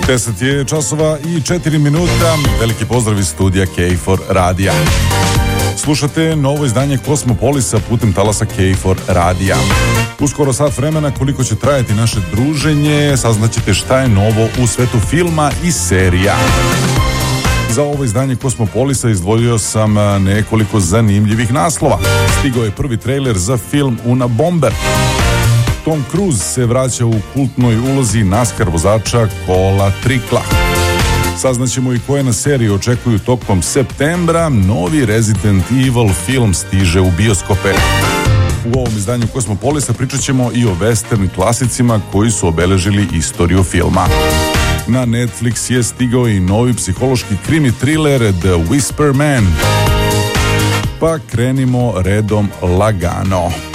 10 je časova i 4 minuta. Veliki pozdrav iz studija K4 radija. Slušate novo izdanje Kosmopolisa putem talasa K4 radija. Uskoro sat vremena koliko će trajati naše druženje, saznaćete šta je novo u svetu filma i serija. Za ovo izdanje Kosmopolisa izdvojio sam nekoliko zanimljivih naslova. Stigao je prvi trailer za film Una Bomber. Tom Cruise se vraća u kultnoj ulozi NASCAR vozača kola trikla. Saznaćemo i koje nas serije očekuju tokom septembra. Novi Resident Evil film stiže u bioskope. U ovom izdanju Kosmopolisa pričat ćemo i o western klasicima koji su obeležili istoriju filma. Na Netflix je stigao i novi psihološki krimi thriller The Whisper Man. Pa krenimo redom lagano.